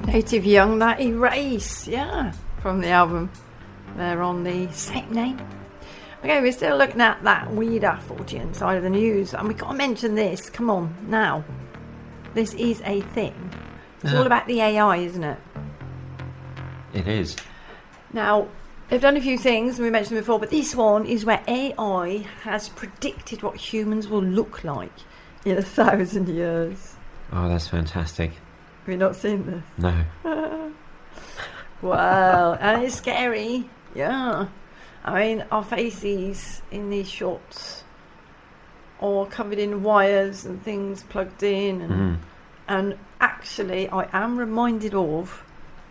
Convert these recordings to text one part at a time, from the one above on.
Native Young, that Erase, yeah, from the album. They're on the same name. Okay, we're still looking at that weirder Fortean side of the news, and we've got to mention this. Come on, now. This is a thing. It's all about the AI, isn't it? It is. Now, they've done a few things, and we mentioned them before, but this one is where AI has predicted what humans will look like in 1,000 years. Oh, that's fantastic. Have you not seen this? No. Wow, and it's scary. Yeah. I mean, our faces in these shots are covered in wires and things plugged in. And actually, I am reminded of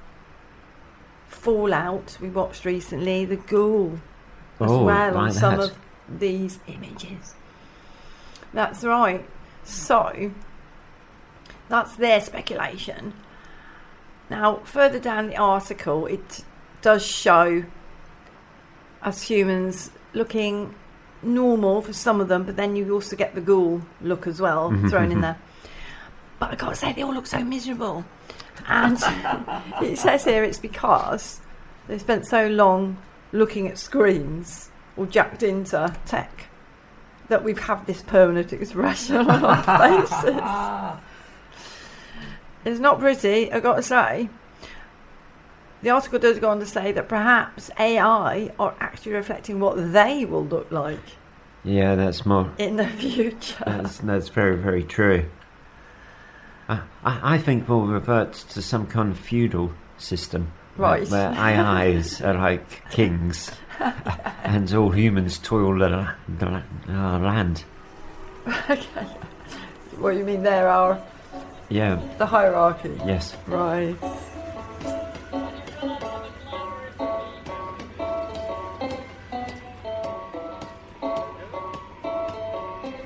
Fallout we watched recently, the ghoul as well on some of these images. That's right. So, that's their speculation. Now, further down the article, it does show us humans looking normal for some of them, but then you also get the ghoul look as well thrown in there. But I've got to say, they all look so miserable. And it says here it's because they spent so long looking at screens or jacked into tech that we've had this permanent expression on our faces. It's not pretty, I've got to say. The article does go on to say that perhaps AI are actually reflecting what they will look like. Yeah, that's more in the future. That's very, very true. I think we'll revert to some kind of feudal system, right? Where AIs are like kings, and all humans toil the land. Okay. What you mean? There are. Yeah. The hierarchy. Yes. Right.